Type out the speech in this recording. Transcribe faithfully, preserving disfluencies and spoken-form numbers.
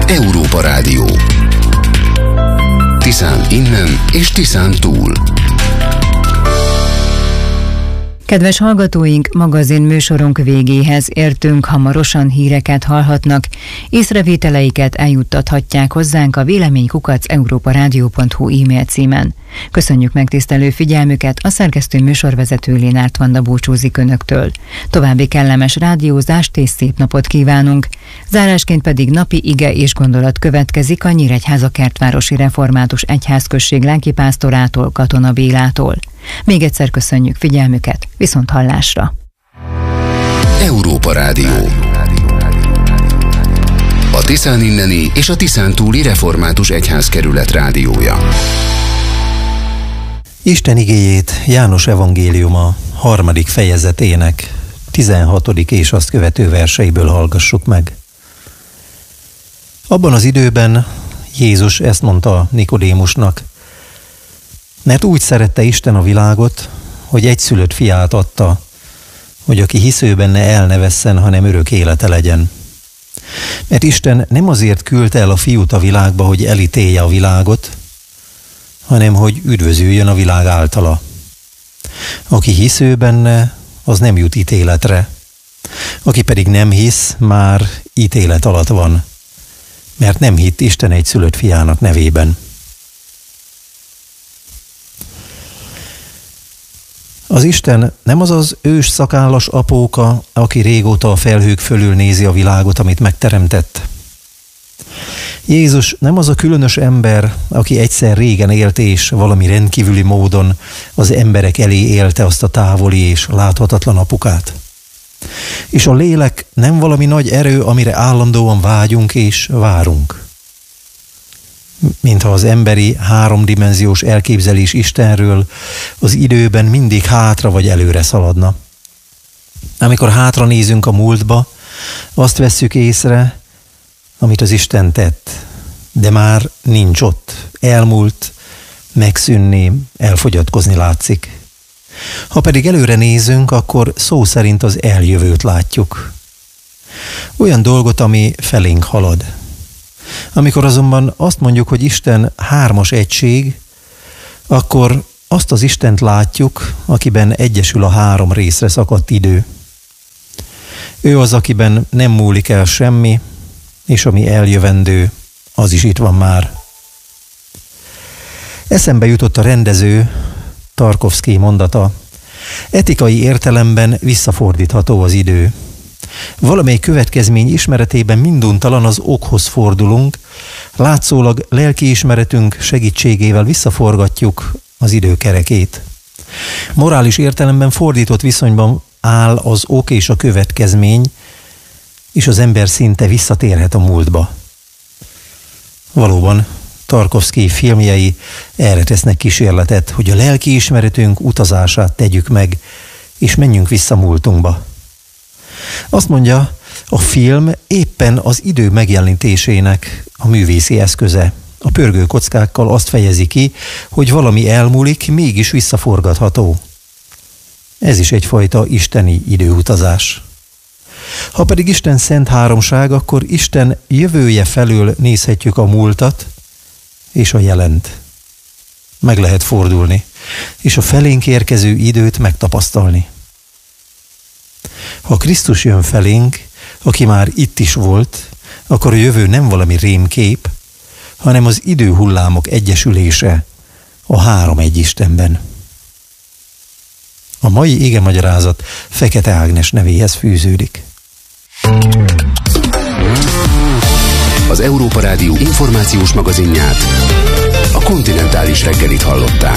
Európa Rádió. Tiszán innen és Tiszán túl. Kedves hallgatóink, magazin műsorunk végéhez értünk, hamarosan híreket hallhatnak. Észrevételeiket eljuttathatják hozzánk a véleménykukac európarádió pont hu e-mail címen. Köszönjük megtisztelő figyelmüket, a szerkesztő műsorvezető Lénárt Vanda búcsúzik Önöktől. További kellemes rádiózást és szép napot kívánunk. Zárásként pedig napi ige és gondolat következik a Nyíregyháza Kertvárosi Református Egyházközség lelkipásztorától, Katona Bélától. Még egyszer köszönjük figyelmüket, viszont hallásra! Európa Rádió. A Tiszán inneni és a Tiszán túli Református Egyházkerület rádiója. Isten igéjét János evangéliuma harmadik fejezetének tizenhatodik és azt követő verseiből hallgassuk meg. Abban az időben Jézus ezt mondta Nikodémusnak: mert úgy szerette Isten a világot, hogy egyszülött fiát adta, hogy aki hisző benne el ne vesszen, hanem örök élete legyen. Mert Isten nem azért küldte el a fiút a világba, hogy elítélje a világot, hanem hogy üdvözüljön a világ általa. Aki hisző benne, az nem jut ítéletre. Aki pedig nem hisz, már ítélet alatt van, mert nem hitt Isten egyszülött fiának nevében. Az Isten nem az az ős szakállas apóka, aki régóta a felhők fölül nézi a világot, amit megteremtett. Jézus nem az a különös ember, aki egyszer régen élt és valami rendkívüli módon az emberek elé élte azt a távoli és láthatatlan apukát. És a lélek nem valami nagy erő, amire állandóan vágyunk és várunk. Mintha az emberi háromdimenziós elképzelés Istenről az időben mindig hátra vagy előre szaladna. Amikor hátra nézünk a múltba, azt vesszük észre, amit az Isten tett, de már nincs ott, elmúlt, megszűnni, elfogyatkozni látszik. Ha pedig előre nézünk, akkor szó szerint az eljövőt látjuk. Olyan dolgot, ami felénk halad. Amikor azonban azt mondjuk, hogy Isten hármas egység, akkor azt az Istent látjuk, akiben egyesül a három részre szakadt idő. Ő az, akiben nem múlik el semmi, és ami eljövendő, az is itt van már. Eszembe jutott a rendező Tarkovszky mondata: etikai értelemben visszafordítható az idő. Valamely következmény ismeretében minduntalan az okhoz fordulunk, látszólag lelkiismeretünk segítségével visszaforgatjuk az idő kerekét. Morális értelemben fordított viszonyban áll az ok és a következmény, és az ember szinte visszatérhet a múltba. Valóban, Tarkovszky filmjei erre tesznek kísérletet, hogy a lelkiismeretünk utazását tegyük meg, és menjünk vissza múltunkba. Azt mondja, a film éppen az idő megjelenítésének a művészi eszköze. A pörgő kockákkal azt fejezi ki, hogy valami elmúlik, mégis visszaforgatható. Ez is egyfajta isteni időutazás. Ha pedig Isten szent háromság, akkor Isten jövője felől nézhetjük a múltat és a jelent. Meg lehet fordulni, és a felénk érkező időt megtapasztalni. Ha Krisztus jön felénk, aki már itt is volt, akkor a jövő nem valami rémkép, hanem az időhullámok egyesülése a három egy Istenben. A mai igemagyarázat Fekete Ágnes nevéhez fűződik. Az Európa Rádió információs magazinját, a Kontinentális reggelit hallották.